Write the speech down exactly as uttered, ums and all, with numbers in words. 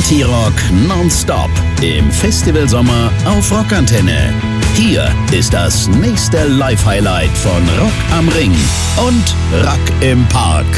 Party-Rock nonstop im Festivalsommer auf Rockantenne. Hier ist das nächste Live-Highlight von Rock am Ring und Rock im Park.